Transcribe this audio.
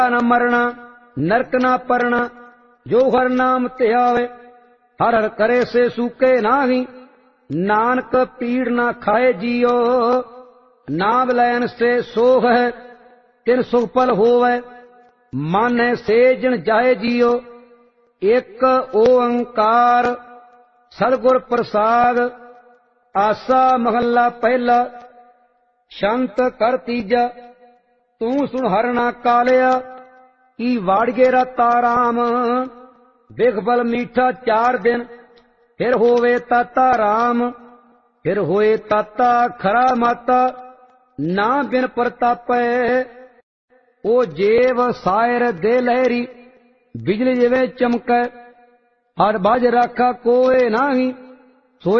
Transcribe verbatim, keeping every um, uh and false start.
न मरना नरक न परना, जो हर नाम ध्यावे हर हर करे से सूके नाही। नानक पीड़ न खाए जियो, नाम लैन से सोह है तिन सुख पल होवे। मन से जिन जाए जियो, एक ओंकार सतगुर प्रसाद। आसा महला पहला, शांत कर तीजा। तू सुन हर ना कालिया, की वाड़गे रता राम। बिखबल मीठा चार दिन, फिर होवे ताता राम। फिर होए ताता खरा माता, ना बिन प्रतापै। ओ जेव सायर दे लहरी, बिजली जिवे चमकै। हर बाज राखा कोय नाही,